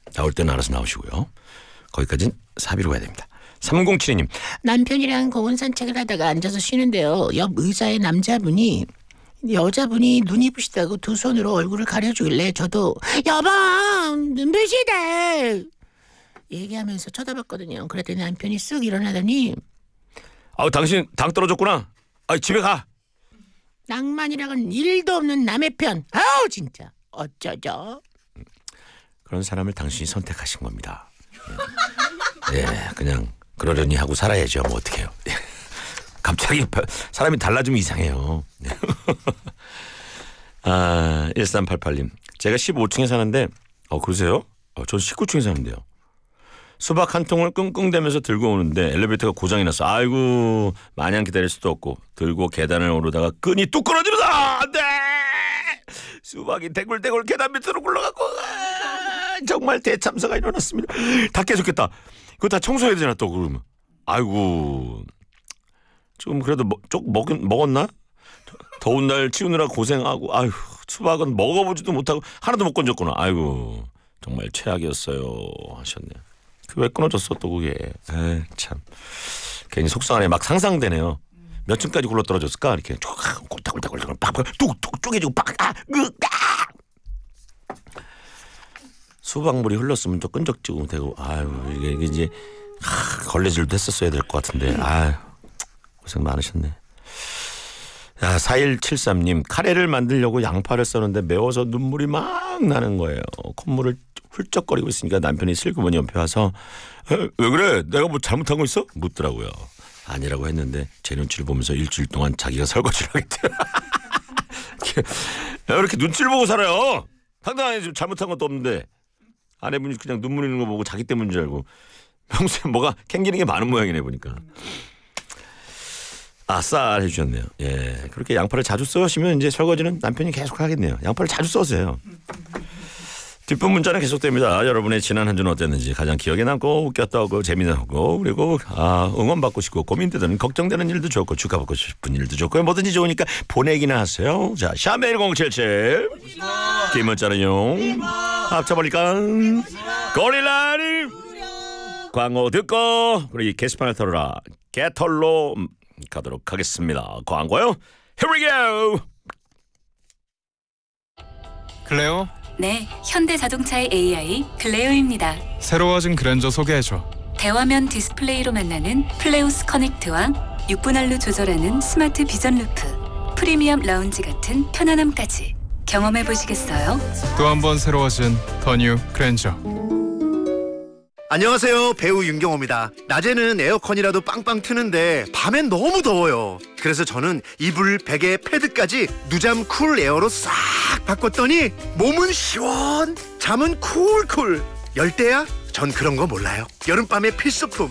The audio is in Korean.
나올 때는 알아서 나오시고요. 거기까지는 사비로 가야 됩니다. 3072님. 남편이랑 공원 산책을 하다가 앉아서 쉬는데요. 옆 의자에 남자분이 여자분이 눈이 부시다고 두 손으로 얼굴을 가려주길래 저도 여보 눈부시대 얘기하면서 쳐다봤거든요. 그랬더니 남편이 쓱 일어나더니 당신 당 떨어졌구나. 집에 가. 낭만이랑은 1도 없는 남의 편. 진짜 어쩌죠. 그런 사람을 당신이 선택하신 겁니다. 예, 그냥 그러려니 하고 살아야죠. 뭐 어떡해요. 갑자기 사람이 달라지면 이상해요. 1388님. 제가 15층에 사는데 그러세요? 전 19층에 사는데요. 수박 한 통을 끙끙대면서 들고 오는데 엘리베이터가 고장이 났어. 아이고 마냥 기다릴 수도 없고 들고 계단을 오르다가 끈이 뚝 끊어지면서 안돼. 수박이 대굴대굴 계단 밑으로 굴러가고 정말 대참사가 일어났습니다. 다 깨졌겠다. 그거 다 청소해야 되잖아 또 그러면. 아이고 좀 그래도 조금 먹었나? 더운 날 치우느라 고생하고 아유 수박은 먹어보지도 못하고 하나도 못 건졌구나. 아이고 정말 최악이었어요 하셨네요. 왜 끊어졌어 또 그게. 참 괜히 속상하네. 막 상상되네요. 몇 층까지 굴러 떨어졌을까 이렇게 꼴딱꼴딱꼴딱 팍팍 뚝뚝 쪼개지고 수박물이 흘렀으면 또 끈적지고 되고 아유 이게 이제 걸레질도 했었어야 될 것 같은데 아유 고생 많으셨네. 4173님. 카레를 만들려고 양파를 써는데 매워서 눈물이 막 나는 거예요. 콧물을 훌쩍거리고 있으니까 남편이 슬그머니 옆에 와서 왜 그래? 내가 뭐 잘못한 거 있어? 묻더라고요. 아니라고 했는데 제 눈치를 보면서 일주일 동안 자기가 설거지를 하겠대요. 왜 이렇게 눈치를 보고 살아요? 당당하게 잘못한 것도 없는데. 아내분이 그냥 눈물 있는 거 보고 자기 때문인 줄 알고 평소에 뭐가 캥기는 게 많은 모양이네 보니까. 쌀 해주셨네요. 예, 그렇게 양파를 자주 써시면 이제 설거지는 남편이 계속 하겠네요. 양파를 자주 써세요. 뒷분 문자는 계속됩니다. 여러분의 지난 한 주는 어땠는지 가장 기억에 남고 웃겼다고 재미나고 그리고 응원받고 싶고 고민되는 걱정되는 일도 좋고 축하받고 싶은 일도 좋고 뭐든지 좋으니까 보내기나 하세요. 자, 샤메1077 긴 문자는요. 합쳐버릴까 고릴라님 광고 듣고 우리 게시판을 털어라 개털로 가도록 하겠습니다. 광고요. Here we go. 클레오? 네, 현대자동차의 AI 클레오입니다. 새로워진 그랜저 소개해줘. 대화면 디스플레이로 만나는 플레우스 커넥트와 6분할로 조절하는 스마트 비전 루프, 프리미엄 라운지 같은 편안함까지 경험해보시겠어요? 또 한 번 새로워진 더 뉴 그랜저. 안녕하세요, 배우 윤경호입니다. 낮에는 에어컨이라도 빵빵 트는데 밤엔 너무 더워요. 그래서 저는 이불, 베개, 패드까지 누잠 쿨 에어로 싹 바꿨더니 몸은 시원, 잠은 쿨쿨. 열대야? 전 그런 거 몰라요. 여름밤의 필수품